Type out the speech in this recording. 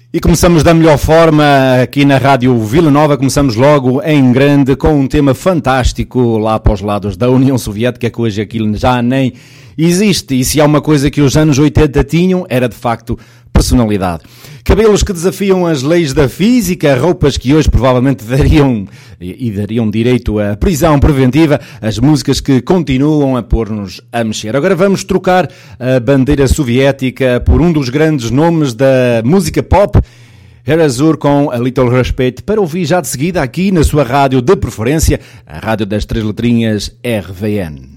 E começamos da melhor forma aqui na Rádio Vila Nova, começamos logo em grande com um tema fantástico lá para os lados da União Soviética, que hoje aquilo já nem existe. E se há uma coisa que os anos 80 tinham, era de facto personalidade. Cabelos que desafiam as leis da física, roupas que hoje provavelmente dariam direito à prisão preventiva, as músicas que continuam a pôr-nos a mexer. Agora vamos trocar a bandeira soviética por um dos grandes nomes da música pop, Erasure com A Little Respect, para ouvir já de seguida aqui na sua rádio de preferência, a rádio das três letrinhas RVN.